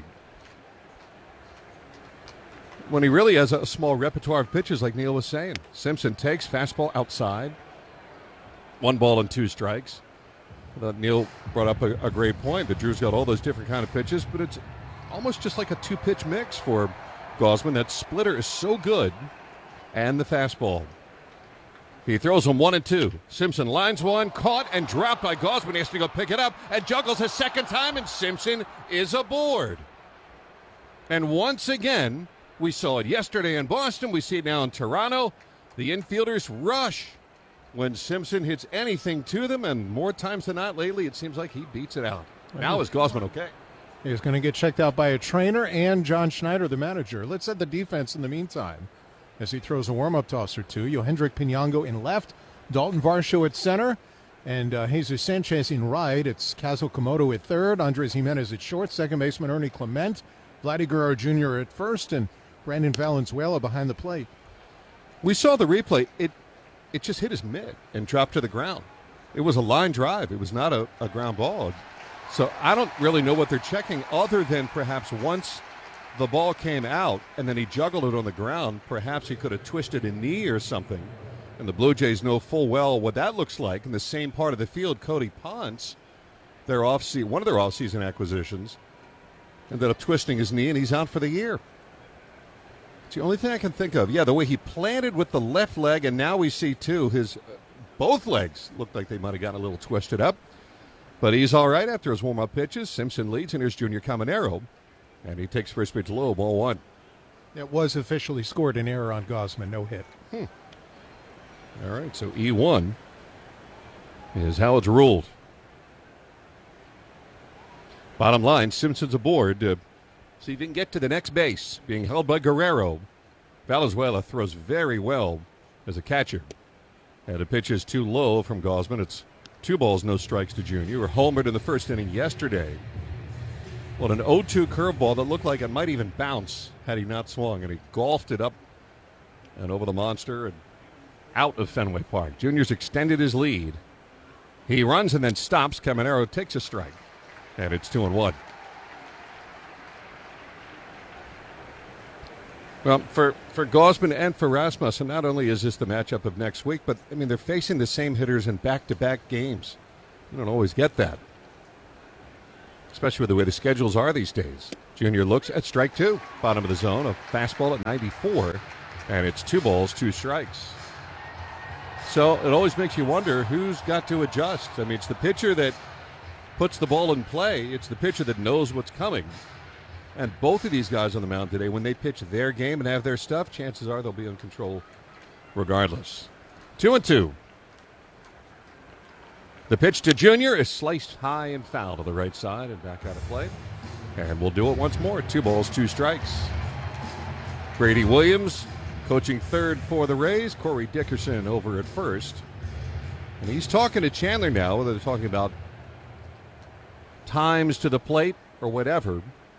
S3: When he really has a small repertoire of pitches, like Neil was saying. Simpson takes fastball outside. 1 ball and 2 strikes. Neil brought up a great point that Drew's got all those different kind of pitches, but it's almost just like a 2-pitch mix for Gausman. That splitter is so good, and the fastball. He throws him 1-2. Simpson lines one, caught and dropped by Gausman. He has to go pick it up and juggles a second time, and Simpson is aboard. And once again, we saw it yesterday in Boston. We see it now in Toronto. The infielders rush when Simpson hits anything to them, and more times than not lately, it seems like he beats it out. Now is Gausman okay?
S2: He's going to get checked out by a trainer and John Schneider, the manager. Let's set the defense in the meantime. As he throws a warm-up toss or two, Yohendrick Pinango in left, Dalton Varsho at center, and Jesus Sanchez in right. It's Kazuo Komodo at third, Andres Jimenez at short, second baseman Ernie Clement, Vladdy Guerrero Jr. at first, and Brandon Valenzuela behind the plate.
S3: We saw the replay. It just hit his mitt and dropped to the ground. It was a line drive. It was not a ground ball. So I don't really know what they're checking other than perhaps once the ball came out and then he juggled it on the ground, perhaps he could have twisted a knee or something. And the Blue Jays know full well what that looks like. In the same part of the field, Cody Ponce, one of their off-season acquisitions, ended up twisting his knee, and he's out for the year. It's the only thing I can think of. Yeah, the way he planted with the left leg, and now we see, too, his both legs looked like they might have gotten a little twisted up. But he's all right after his warm-up pitches. Simpson leads, and here's Junior Caminero And he takes first pitch low, ball one.
S2: It was officially scored an error on Gausman, no hit.
S3: All right, so E1 is how it's ruled. Bottom line, Simpson's aboard to see if he can get to the next base, being held by Guerrero. Valenzuela throws very well as a catcher. And the pitch is too low from Gausman. It's 2 balls, no strikes to Junior. Were homered in the first inning yesterday. Well, an 0-2 curveball that looked like it might even bounce had he not swung, and he golfed it up and over the monster and out of Fenway Park. Junior's extended his lead. He runs and then stops. Caminero takes a strike, and it's 2-1. Well, for Gausman and for Rasmussen, not only is this the matchup of next week, but, I mean, they're facing the same hitters in back-to-back games. You don't always get that, especially with the way the schedules are these days. Junior looks at strike 2, bottom of the zone, a fastball at 94, and it's 2 balls, 2 strikes. So it always makes you wonder who's got to adjust. I mean, it's the pitcher that puts the ball in play. It's the pitcher that knows what's coming. And both of these guys on the mound today, when they pitch their game and have their stuff, chances are they'll be in control regardless. 2-2. The pitch to Junior is sliced high and foul to the right side and back out of play. And we'll do it once more. 2 balls, 2 strikes. Brady Williams coaching third for the Rays. Corey Dickerson over at first. And he's talking to Chandler now, whether they're talking about times to the plate or whatever.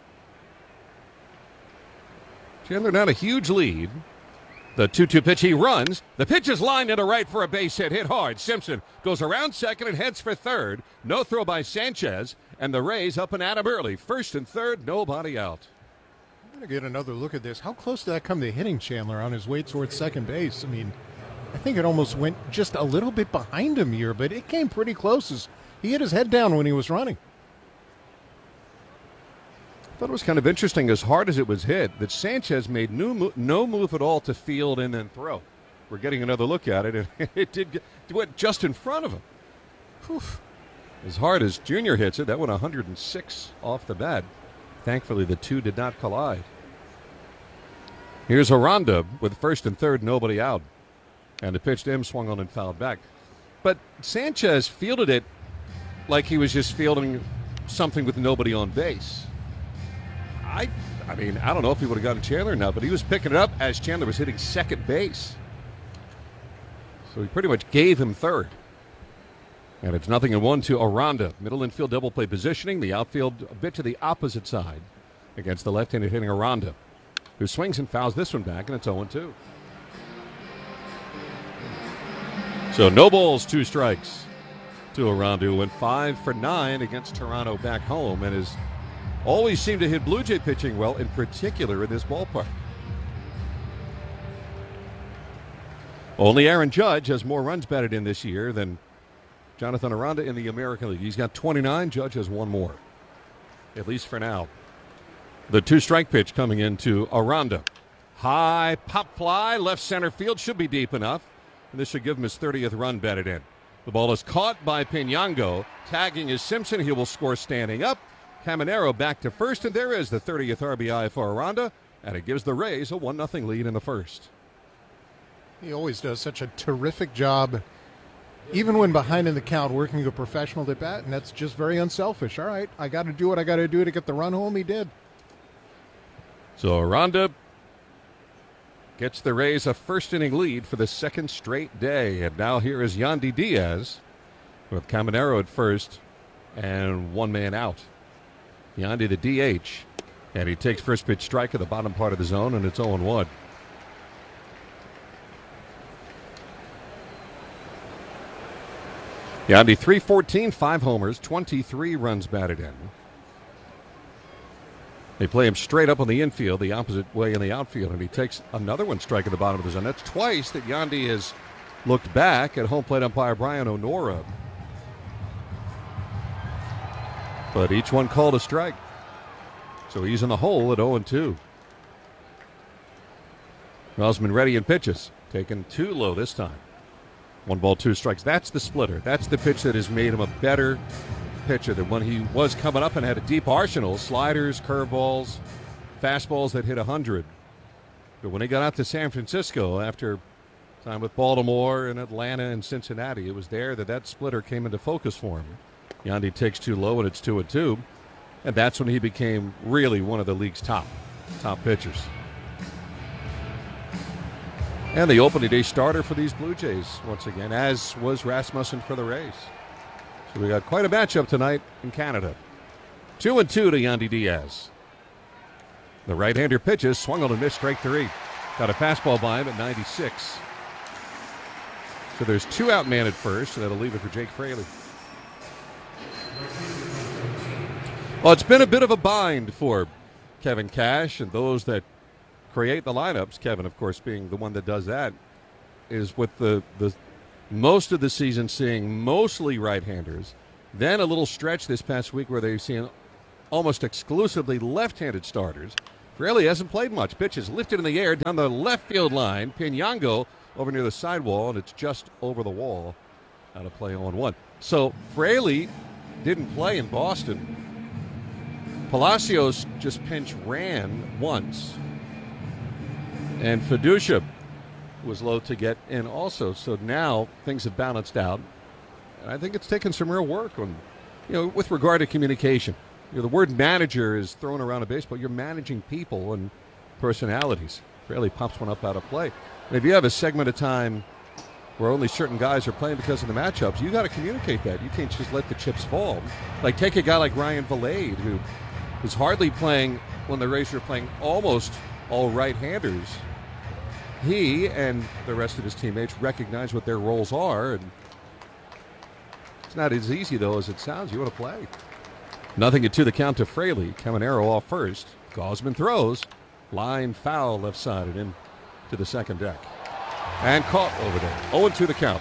S3: Chandler not a huge lead. The 2-2 pitch, he runs. The pitch is lined into right for a base hit. Hit hard. Simpson goes around second and heads for third. No throw by Sanchez. And the Rays up and at him early. First and third, nobody out.
S2: I'm going to get another look at this. How close did that come to hitting Chandler on his way towards second base? I mean, I think it almost went just a little bit behind him here, but it came pretty close as he hit his head down when he was running.
S3: I thought it was kind of interesting, as hard as it was hit, that Sanchez made no move at all to field and then throw. We're getting another look at it, and it went just in front of him. Whew. As hard as Junior hits it, that went 106 off the bat. Thankfully, the two did not collide. Here's Aranda with first and third, nobody out. And the pitch to him swung on and fouled back. But Sanchez fielded it like he was just fielding something with nobody on base. I mean, I don't know if he would have gotten Chandler or not, but he was picking it up as Chandler was hitting second base. So he pretty much gave him third. And it's 0-1 to Aranda. Middle infield double play positioning. The outfield a bit to the opposite side against the left-handed hitting Aranda, who swings and fouls this one back, and it's 0-2. So no balls, 2 strikes to Aranda, who went 5 for 9 against Toronto back home and has always seemed to hit Blue Jay pitching well, in particular in this ballpark. Only Aaron Judge has more runs batted in this year than Jonathan Aranda in the American League. He's got 29. Judge has 1 more, at least for now. The 2-strike pitch coming into Aranda. High pop fly, left center field, should be deep enough. And this should give him his 30th run batted in. The ball is caught by Pinango. Tagging is Simpson. He will score standing up. Caminero back to first, and there is the 30th RBI for Aranda, and it gives the Rays a 1-0 lead in the first.
S2: He always does such a terrific job, even when behind in the count, working a professional at bat, and that's just very unselfish. All right, I got to do what I got to do to get the run home. He did.
S3: So Aranda gets the Rays a first-inning lead for the second straight day, and now here is Yandy Diaz with Caminero at first and 1 man out. Yandy the DH, and he takes first pitch strike at the bottom part of the zone, and it's 0-1. Yandy 314, 5 homers, 23 runs batted in. They play him straight up on the infield, the opposite way in the outfield, and he takes another one strike at the bottom of the zone. That's twice that Yandy has looked back at home plate umpire Brian O'Nora. But each one called a strike. So he's in the hole at 0-2. Gausman ready and pitches. Taken too low this time. 1 ball, 2 strikes. That's the splitter. That's the pitch that has made him a better pitcher than when he was coming up and had a deep arsenal. Sliders, curveballs, fastballs that hit 100. But when he got out to San Francisco after time with Baltimore and Atlanta and Cincinnati, it was there that splitter came into focus for him. Yandy takes too low and it's 2-2. And that's when he became really one of the league's top pitchers. And the opening day starter for these Blue Jays, once again, as was Rasmussen for the Rays. So we got quite a matchup tonight in Canada. 2-2 to Yandy Diaz. The right-hander pitches, swung on and missed, strike 3. Got a fastball by him at 96. So there's 2 out man at first, so that'll leave it for Jake Fraley. Well, it's been a bit of a bind for Kevin Cash and those that create the lineups. Kevin, of course, being the one that does that, is with the most of the season seeing mostly right-handers. Then a little stretch this past week where they've seen almost exclusively left-handed starters. Fraley hasn't played much. Pitch is lifted in the air down the left field line. Pinango over near the sidewall, and it's just over the wall. Out of play 0-1. So Fraley didn't play in Boston. Palacios just pinch ran once. And Fiducia was low to get in also. So now things have balanced out. And I think it's taken some real work on, with regard to communication. The word manager is thrown around in baseball. You're managing people and personalities. Fraley pops one up out of play. And if you have a segment of time where only certain guys are playing because of the matchups, you got to communicate that. You can't just let the chips fall. Like take a guy like Ryan Valade, who was hardly playing when the Rays were playing almost all right-handers. He and the rest of his teammates recognize what their roles are, and it's not as easy, though, as it sounds. You want to play. 0-2 the count to Fraley. Caminero off first. Gausman throws. Line foul left side and in to the second deck. And caught over there. 0-2 the count.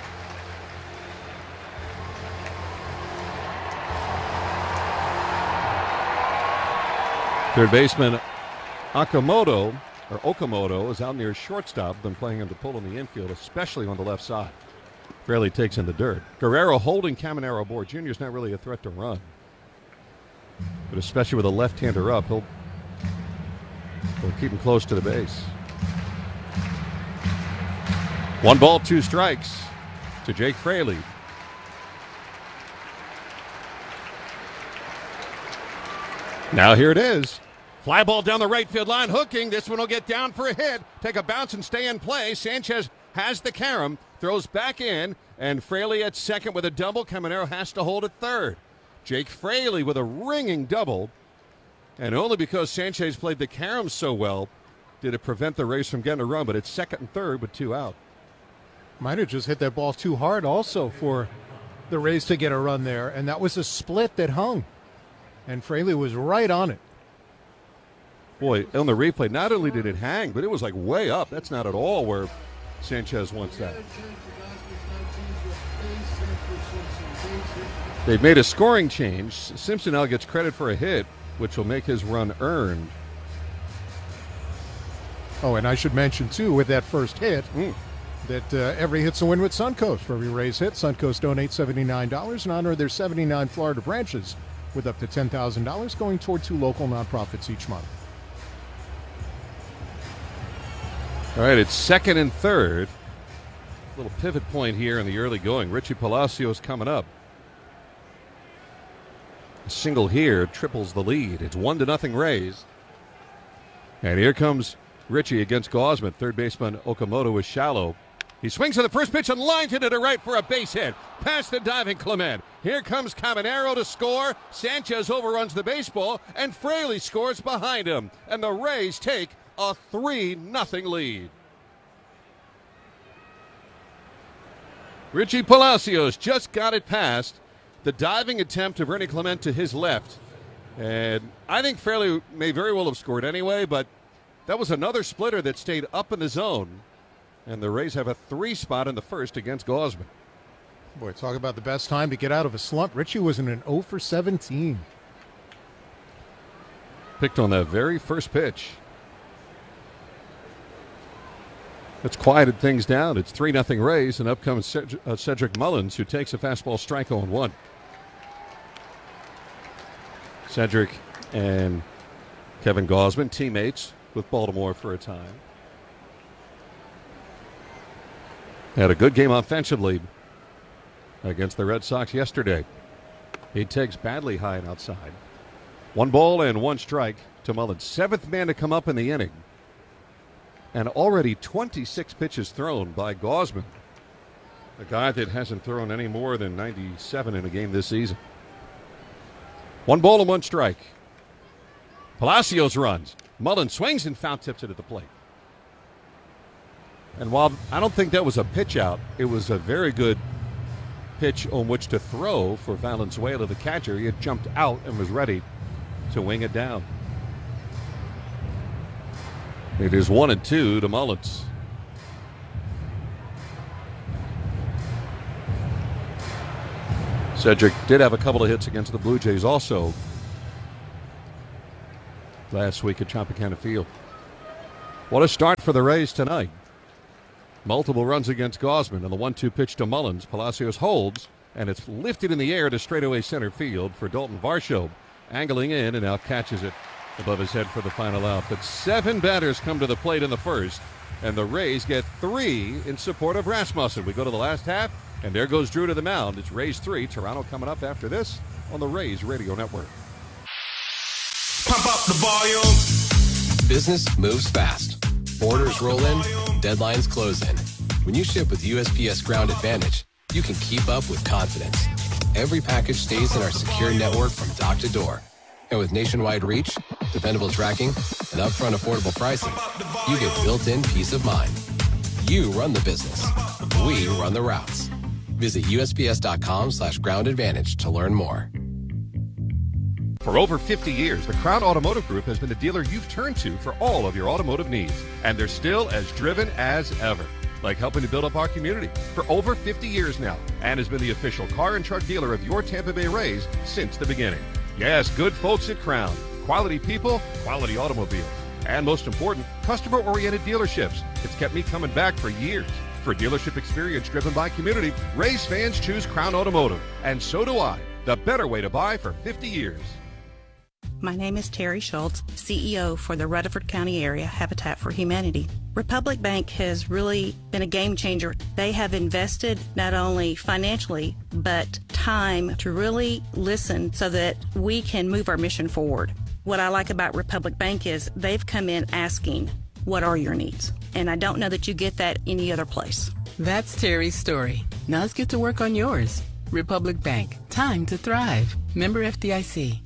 S3: Third baseman Okamoto is out near shortstop. Been playing him to pull in the infield, especially on the left side. Fraley takes in the dirt. Guerrero holding Caminero aboard. Junior's not really a threat to run. But especially with a left-hander up, he'll keep him close to the base. 1 ball, 2 strikes to Jake Fraley. Now here it is. Fly ball down the right field line, hooking. This one will get down for a hit. Take a bounce and stay in play. Sanchez has the carom, throws back in, and Fraley at second with a double. Caminero has to hold at third. Jake Fraley with a ringing double. And only because Sanchez played the carom so well did it prevent the Rays from getting a run, but it's second and third with 2 out.
S2: Might have just hit that ball too hard also for the Rays to get a run there, and that was a split that hung. And Fraley was right on it.
S3: Boy, on the replay, not only did it hang, but it was like way up. That's not at all where Sanchez wants that. They've made a scoring change. Simpson now gets credit for a hit, which will make his run earned.
S2: Oh, and I should mention, too, with that first hit, that every hit's a win with Suncoast. For every Rays hit, Suncoast donates $79 in honor of their 79 Florida branches, with up to $10,000 going toward 2 local nonprofits each month.
S3: All right, it's second and third. Little pivot point here in the early going. Richie Palacios coming up. A single here triples the lead. It's 1-0 Rays. And here comes Richie against Gausman. Third baseman Okamoto is shallow. He swings to the first pitch and lines it to right for a base hit. Past the diving Clement. Here comes Caminero to score. Sanchez overruns the baseball, and Fraley scores behind him. And the Rays take a 3-0 lead. Richie Palacios just got it past the diving attempt of Ernie Clement to his left. And I think Fraley may very well have scored anyway, but that was another splitter that stayed up in the zone. And the Rays have a 3 spot in the first against Gausman.
S2: Boy, talk about the best time to get out of a slump. Richie was in an 0 for 17.
S3: Picked on that very first pitch. It's quieted things down. It's 3-0 Rays, and up comes Cedric Mullins, who takes a fastball strike on 1. Cedric and Kevin Gausman, teammates with Baltimore for a time. Had a good game offensively against the Red Sox yesterday. He takes badly high and outside. 1 ball and 1 strike to Mullins. 7th man to come up in the inning. And already 26 pitches thrown by Gausman, a guy that hasn't thrown any more than 97 in a game this season. 1 ball and 1 strike. Palacios runs. Mullins swings and foul tips it at the plate. And while I don't think that was a pitch out, it was a very good pitch on which to throw for Valenzuela, the catcher. He had jumped out and was ready to wing it down. It is 1-2 to Mullins. Cedric did have a couple of hits against the Blue Jays also last week at Tropicana Field. What a start for the Rays tonight. Multiple runs against Gausman, and the 1-2 pitch to Mullins. Palacios holds, and it's lifted in the air to straightaway center field for Dalton Varsho, angling in and now catches it above his head for the final out. But 7 batters come to the plate in the first, and the Rays get 3 in support of Rasmussen. We go to the last half, and there goes Drew to the mound. It's Rays 3, Toronto coming up after this on the Rays Radio Network.
S4: Pump up the volume. Business moves fast. Orders roll in, deadlines close in. When you ship with USPS Ground Advantage, you can keep up with confidence. Every package stays in our secure network from dock to door. And with nationwide reach, dependable tracking, and upfront affordable pricing, you get built-in peace of mind. You run the business. We run the routes. Visit USPS.com/Ground Advantage to learn more.
S3: For over 50 years, the Crown Automotive Group has been the dealer you've turned to for all of your automotive needs. And they're still as driven as ever, like helping to build up our community for over 50 years now, and has been the official car and truck dealer of your Tampa Bay Rays since the beginning. Yes, good folks at Crown. Quality people, quality automobiles. And most important, customer-oriented dealerships. It's kept me coming back for years. For dealership experience driven by community, Rays fans choose Crown Automotive. And so do I. The better way to buy for 50 years.
S5: My name is Terry Schultz, CEO for the Rutherford County Area Habitat for Humanity. Republic Bank has really been a game changer. They have invested not only financially, but time to really listen so that we can move our mission forward. What I like about Republic Bank is they've come in asking, what are your needs? And I don't know that you get that any other place.
S21: That's Terry's story. Now let's get to work on yours. Republic Bank. Time to thrive. Member FDIC.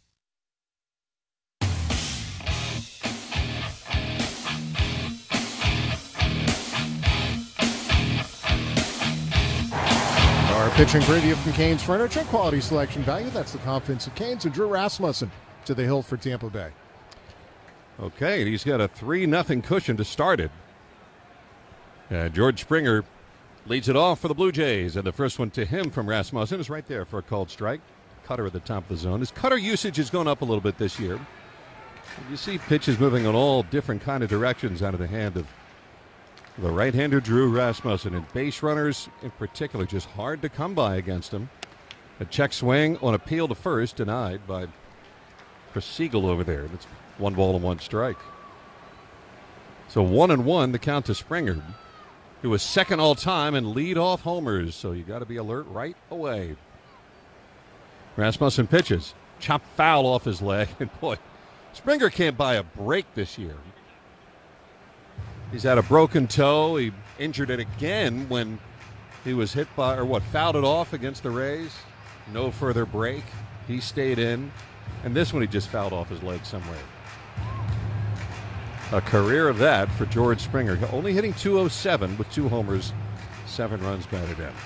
S2: Our pitching preview from Canes Furniture. Quality selection value. That's the confidence of Canes. And Drew Rasmussen to the hill for Tampa Bay.
S3: Okay, and he's got a 3-0 cushion to start it. George Springer leads it off for the Blue Jays, and the first one to him from Rasmussen is right there for a called strike. Cutter at the top of the zone. His cutter usage has gone up a little bit this year. You see pitches moving in all different kind of directions out of the hand of the right-hander Drew Rasmussen, and base runners in particular just hard to come by against him. A check swing on appeal to first, denied by Chris Siegel over there. That's 1 ball and 1 strike. So 1-1 the count to Springer, who was second all-time in leadoff homers, so you got to be alert right away. Rasmussen pitches. Chopped foul off his leg, and boy, Springer can't buy a break this year. He's had a broken toe. He injured it again when he was hit by, fouled it off against the Rays. No further break. He stayed in. And this one he just fouled off his leg somewhere. A career of that for George Springer. Only hitting .207 with 2 homers, 7 runs batted in.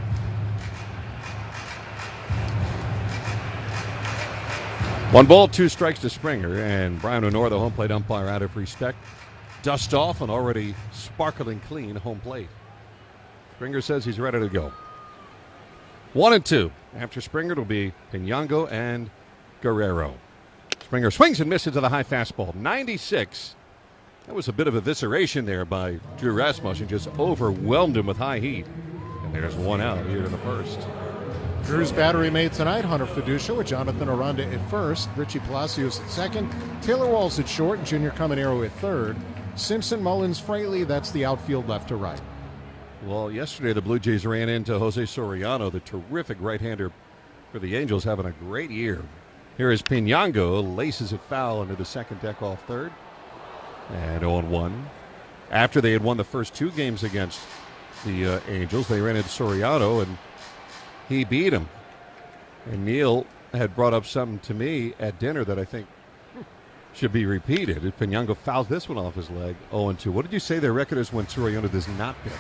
S3: One ball, 2 strikes to Springer, and Brian Honor, the home plate umpire, out of respect, dust off an already sparkling clean home plate. Springer says he's ready to go. 1-2. After Springer, it'll be Pinango and Guerrero. Springer swings and misses to the high fastball. 96. That was a bit of evisceration there by Drew Rasmussen. Just overwhelmed him with high heat. And there's 1 out here in the first.
S2: Drew's battery made tonight, Hunter Fiducia with Jonathan Aranda at first, Richie Palacios at second, Taylor Walls at short, and Junior Caminero at third. Simpson, Mullins, Fraley, that's the outfield left to right.
S3: Well, yesterday the Blue Jays ran into Jose Soriano, the terrific right-hander for the Angels, having a great year. Here is Pinango, laces it foul into the second deck off third. And 0-1. After they had won the first 2 games against the Angels, they ran into Soriano, and he beat him. And Neil had brought up something to me at dinner that I think should be repeated. Pinango fouls this one off his leg, 0-2. What did you say their record is when Soriano does not pitch?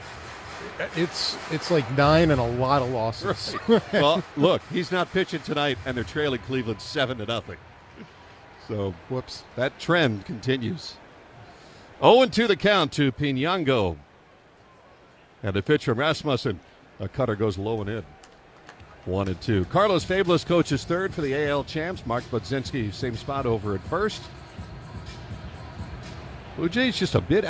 S2: It's like 9 and a lot of losses.
S3: Right. Well, look, he's not pitching tonight, and they're trailing Cleveland 7-0. So,
S2: whoops,
S3: that trend continues. 0-2 the count to Pinango. And the pitch from Rasmussen. A cutter goes low and in. 1-2. Carlos Fabulous coaches third for the AL champs. Mark Budzinski, same spot over at first. Blue Jays just a bit